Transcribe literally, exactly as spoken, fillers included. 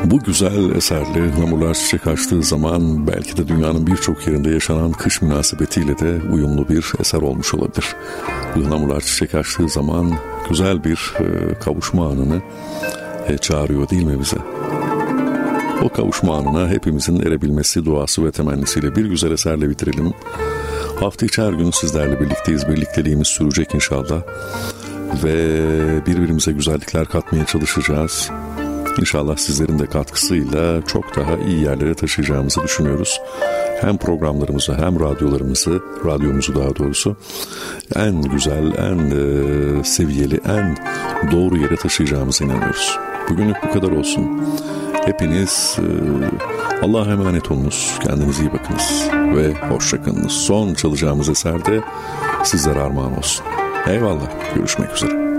Bu güzel eserle ıhlamurlar çiçek açtığı zaman belki de dünyanın birçok yerinde yaşanan kış münasebetiyle de uyumlu bir eser olmuş olabilir. Ihlamurlar çiçek açtığı zaman güzel bir e, kavuşma anını e, çağırıyor değil mi bize? O kavuşma anına hepimizin erebilmesi duası ve temennisiyle bir güzel eserle bitirelim. Hafta içi her gün sizlerle birlikteyiz. Birlikteliğimiz sürecek inşallah. Ve birbirimize güzellikler katmaya çalışacağız. İnşallah sizlerin de katkısıyla çok daha iyi yerlere taşıyacağımızı düşünüyoruz. Hem programlarımızı hem radyolarımızı, radyomuzu daha doğrusu en güzel, en e, seviyeli, en doğru yere taşıyacağımıza inanıyoruz. Bugünlük bu kadar olsun. Hepiniz e, Allah'a emanet olunuz, kendinize iyi bakınız ve hoşça kalınız. Son çalacağımız eser de sizlere armağan olsun. Eyvallah, görüşmek üzere.